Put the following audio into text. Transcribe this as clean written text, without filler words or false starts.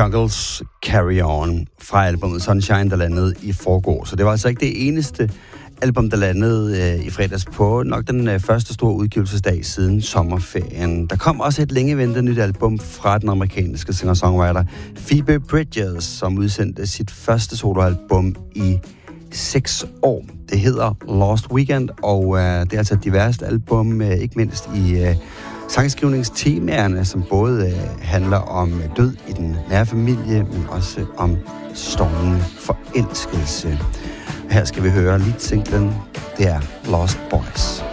Juggles Carry On fra albumet Sunshine, der landede i forgår. Så det var altså ikke det eneste album, der landede i fredags på nok den første store udgivelsesdag siden sommerferien. Der kom også et længeventet nyt album fra den amerikanske singer-songwriter Phoebe Bridgers, som udsendte sit første soloalbum i 6 år. Det hedder Lost Weekend, og det er altså et diverst album, ikke mindst i sangskrivningstemaerne, som både handler om død i den nære familie, men også om stormende forelskelse. Her skal vi høre lead-singlen, det er Lost Boys.